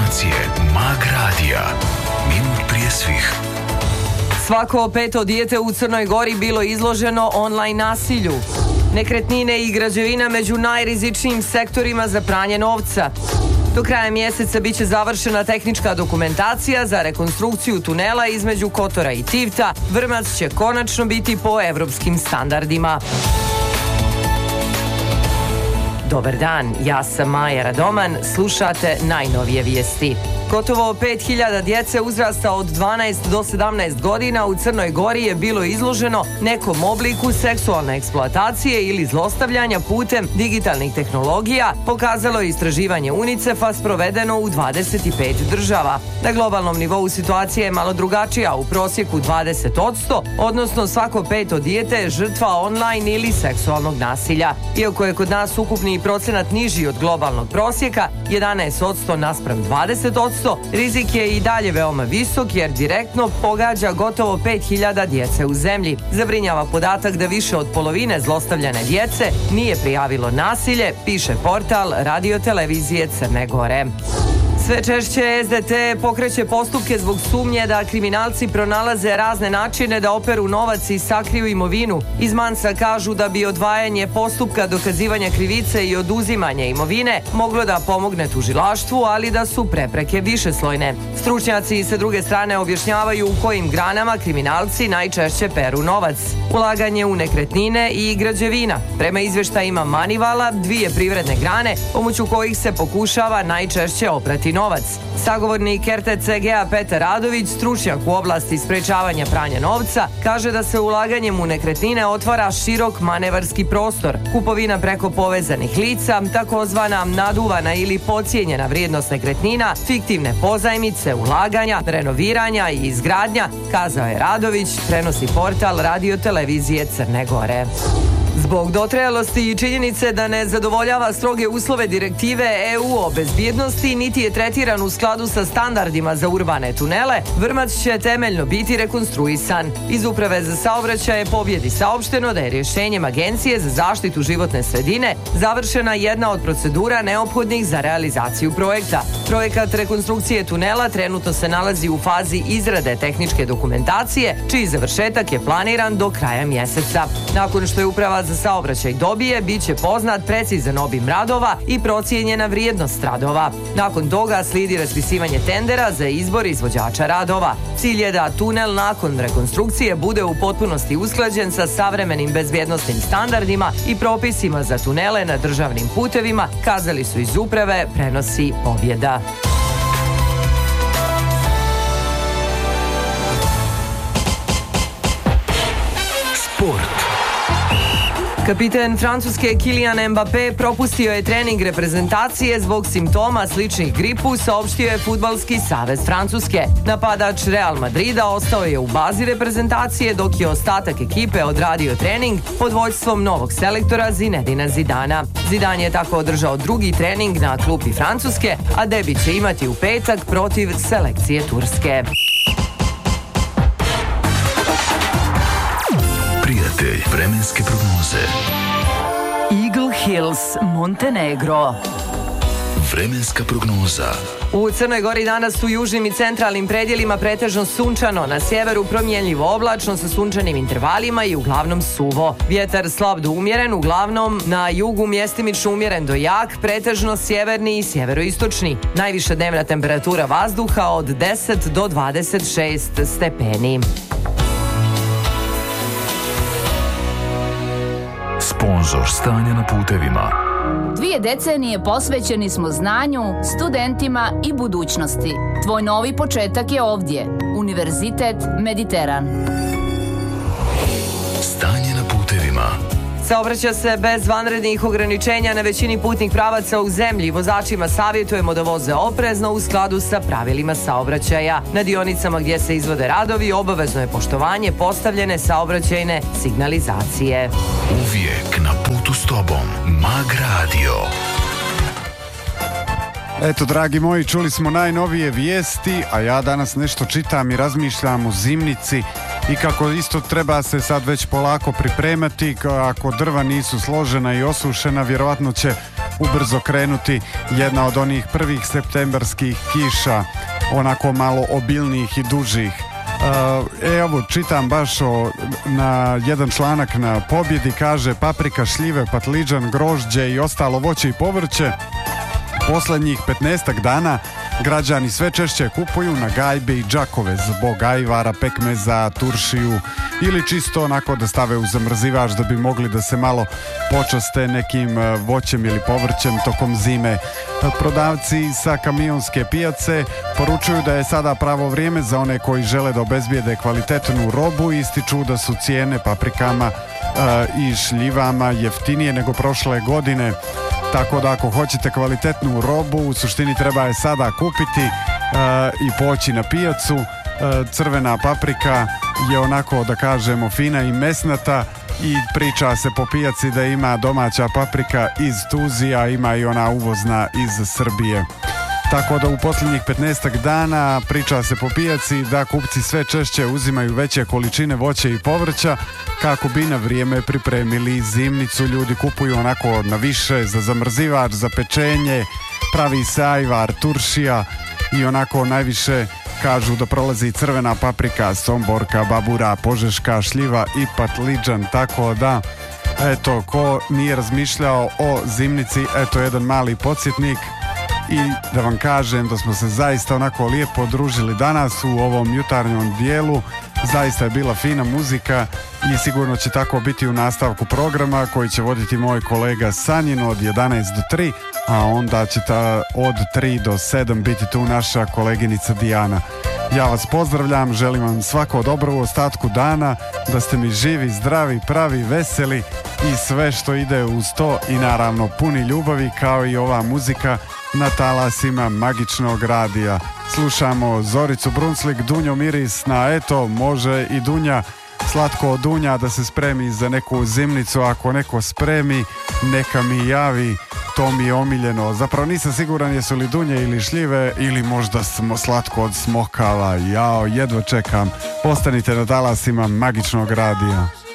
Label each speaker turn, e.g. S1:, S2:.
S1: informacije Mag Radija. Minut prije svih.
S2: Svako peto dijete u Crnoj Gori bilo izloženo online nasilju. Nekretnine i građevina među najrizičnijim sektorima za pranje novca. Do kraja mjeseca biće završena tehnička dokumentacija za rekonstrukciju tunela između Kotora i Tivta. Vrmac će konačno biti po evropskim standardima. Dobar dan, ja sam Maja Radoman, slušate najnovije vijesti. Gotovo 5000 djece uzrasta od 12 do 17 godina u Crnoj Gori je bilo izloženo nekom obliku seksualne eksploatacije ili zlostavljanja putem digitalnih tehnologija, pokazalo je istraživanje UNICEF-a sprovedeno u 25 država. Na globalnom nivou situacija je malo drugačija, u prosjeku 20%, odnosno svako peto dijete je žrtva online ili seksualnog nasilja. Iako je kod nas ukupni procenat niži od globalnog prosjeka, 11% naspram 20%, rizik je i dalje veoma visok jer direktno pogađa gotovo 5000 djece u zemlji. Zabrinjava podatak da više od polovine zlostavljane djece nije prijavilo nasilje, piše portal Radio-televizije Crne Gore. Sve češće SDT pokreće postupke zbog sumnje da kriminalci pronalaze razne načine da operu novac i sakriju imovinu. Iz Mansa kažu da bi odvajanje postupka dokazivanja krivice i oduzimanje imovine moglo da pomogne tužilaštvu, ali da su prepreke višeslojne. Stručnjaci sa druge strane objašnjavaju u kojim granama kriminalci najčešće peru novac. Ulaganje u nekretnine i građevina. Prema izveštajima Manivala, dvije privredne grane pomoću kojih se pokušava najčešće oprati novac. Sagovornik RTCG-a Petar Radović, stručnjak u oblasti sprečavanja pranja novca, kaže da se ulaganjem u nekretnine otvara širok manevarski prostor. Kupovina preko povezanih lica, takozvana naduvana ili podcijenjena vrijednost nekretnina, fiktivne pozajmice, ulaganja, renoviranja i izgradnja, kazao je Radović, prenosi portal Radio-televizije Crne Gore. Zbog dotrajalosti i činjenice da ne zadovoljava stroge uslove direktive EU o bezbjednosti niti je tretiran u skladu sa standardima za urbane tunele, Vrmac će temeljno biti rekonstruisan. Iz Uprave za saobraćaje Pobjedi saopšteno da je rješenjem Agencije za zaštitu životne sredine završena jedna od procedura neophodnih za realizaciju projekta. Projekat rekonstrukcije tunela trenutno se nalazi u fazi izrade tehničke dokumentacije, čiji završetak je planiran do kraja mjeseca. Nakon što je Uprava za saobraćaj dobije, bit će poznat precizan obim radova i procijenjena vrijednost radova. Nakon toga slijedi raspisivanje tendera za izbor izvođača radova. Cilj je da tunel nakon rekonstrukcije bude u potpunosti usklađen sa savremenim bezbjednosnim standardima i propisima za tunele na državnim putevima, kazali su iz Uprave, prenosi Pobjeda.
S1: Sport.
S2: Kapiten Francuske Kylian Mbappé propustio je trening reprezentacije zbog simptoma sličnih gripu, saopštio je Fudbalski savez Francuske. Napadač Real Madrida ostao je u bazi reprezentacije dok je ostatak ekipe odradio trening pod vođstvom novog selektora Zinedina Zidana. Zidan je tako održao drugi trening na klupi Francuske, a debi će imati u petak protiv selekcije Turske.
S1: Prijatelj vremenske prognoze.
S2: Eagle Hills, Montenegro.
S1: Vremenska prognoza.
S2: U Crnoj Gori danas u južnim i centralnim predjelima pretežno sunčano, na sjeveru promjenljivo oblačno sa sunčanim intervalima i uglavnom suvo. Vjetar slab do umjeren, uglavnom na jugu mjestimično umjeren do jak, pretežno sjeverni i sjeveroistočni. Najviša dnevna temperatura vazduha od 10 do 26 stepeni.
S1: Sponzor stanja na putevima.
S3: 2 decenije posvećeni smo znanju, studentima i budućnosti. Tvoj novi početak je ovdje. Univerzitet Mediteran.
S1: Stanje na putevima.
S2: Saobraća se bez vanrednih ograničenja na većini putnih pravaca u zemlji. Vozačima savjetujemo da voze oprezno u skladu sa pravilima saobraćaja. Na dionicama gdje se izvode radovi obavezno je poštovanje postavljene saobraćajne signalizacije.
S1: Uvijek na putu s tobom. Mag Radio.
S4: Eto, dragi moji, čuli smo najnovije vijesti, a ja danas nešto čitam i razmišljam o zimnici i kako isto treba se sad već polako pripremati. Ako drva nisu složena i osušena, vjerovatno će ubrzo krenuti jedna od onih prvih septembarskih kiša, onako malo obilnijih i dužih. Evo, čitam baš na jedan članak na Pobjedi, kaže paprika, šljive, patliđan, grožđe i ostalo voće i povrće posljednjih 15 dana građani sve češće kupuju na gajbe i džakove zbog ajvara, pekmeza, turšiju ili čisto onako da stave u zamrzivač da bi mogli da se malo počaste nekim voćem ili povrćem tokom zime. Prodavci sa kamionske pijace poručuju da je sada pravo vrijeme za one koji žele da obezbijede kvalitetnu robu i ističu da su cijene paprikama i šljivama jeftinije nego prošle godine. Tako da ako hoćete kvalitetnu robu, u suštini treba je sada kupiti i poći na pijacu. Crvena paprika je onako, da kažemo, fina i mesnata i priča se po pijaci da ima domaća paprika iz Tuzija, ima i ona uvozna iz Srbije. Tako da u posljednjih 15 dana priča se po pijaci da kupci sve češće uzimaju veće količine voća i povrća kako bi na vrijeme pripremili zimnicu. Ljudi kupuju onako na više za zamrzivač, za pečenje, pravi se ajvar, turšija i onako najviše kažu da prolazi crvena paprika, somborka, babura, požeška, šljiva i patliđan. Tako da, eto, ko nije razmišljao o zimnici, eto jedan mali podsjetnik. I da vam kažem da smo se zaista onako lijepo družili danas u ovom jutarnjem dijelu. Zaista je bila fina muzika i sigurno će tako biti u nastavku programa koji će voditi moj kolega Sanjin od 11 do 3, a onda će od 3 do 7 biti tu naša koleginica Dijana. Ja vas pozdravljam, želim vam svako dobro u ostatku dana, da ste mi živi, zdravi, pravi, veseli i sve što ide uz to i naravno puni ljubavi kao i ova muzika na talasima magičnog radija. Slušamo Zoricu Brunslik, Dunjo Miris na eto, može i Dunja, slatko od Dunja da se spremi za neku zimnicu, ako neko spremi neka mi javi, to mi je omiljeno. Zapravo nisam siguran jesu li dunje ili šljive ili možda slatko od smokava. Jao, jedva čekam. Ostanite na talasima magičnog radija.